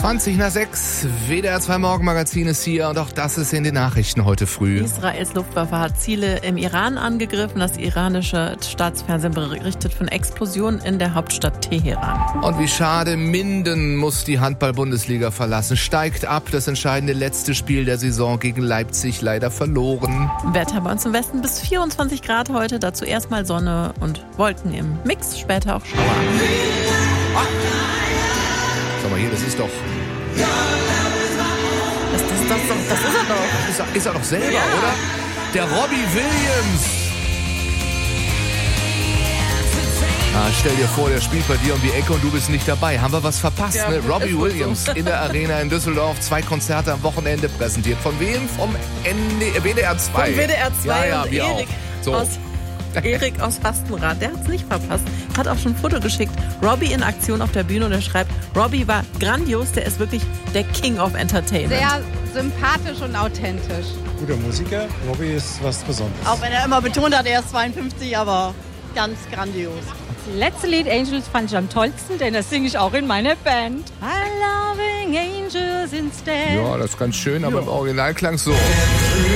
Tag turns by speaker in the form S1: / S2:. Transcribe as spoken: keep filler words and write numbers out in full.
S1: zwanzig nach sechs, W D R zwei Morgenmagazin ist hier und auch das ist in den Nachrichten heute früh.
S2: Israels Luftwaffe hat Ziele im Iran angegriffen. Das iranische Staatsfernsehen berichtet von Explosionen in der Hauptstadt Teheran.
S1: Und wie schade, Minden muss die Handball-Bundesliga verlassen. Steigt ab, das entscheidende letzte Spiel der Saison gegen Leipzig leider verloren.
S2: Wetter bei uns im Westen bis vierundzwanzig Grad heute. Dazu erstmal Sonne und Wolken im Mix, später auch Schauer.
S1: Ah. Sag mal hier, das ist doch...
S2: Das, das, das, das, das ist er doch.
S1: Ist er, ist er doch selber,
S2: Ja.
S1: oder? Der Robbie Williams. Ah, stell dir vor, der spielt bei dir um die Ecke und du bist nicht dabei. Haben wir was verpasst,
S2: Ja,
S1: ne?
S2: ist
S1: Robbie
S2: wohl
S1: Williams
S2: so.
S1: in der Arena in Düsseldorf. Zwei Konzerte am Wochenende präsentiert. Von wem? Vom N D, W D R zwei.
S2: Von W D R zwei
S1: Ja, ja,
S2: und
S1: wir
S2: Erik
S1: auch. So.
S2: aus... Erik aus Fastenrath, der hat es nicht verpasst. Hat auch schon ein Foto geschickt. Robbie in Aktion auf der Bühne und er schreibt, Robbie war grandios, der ist wirklich der King of Entertainment.
S3: Sehr sympathisch und authentisch.
S4: Guter Musiker, Robbie ist was Besonderes.
S5: Auch wenn er immer betont hat, er ist zweiundfünfzig, aber ganz grandios.
S6: Das letzte Lied Angels fand ich am tollsten, denn das singe ich auch in meiner Band. I'm loving angels instead.
S1: Ja, das ist ganz schön, aber im Original klang so.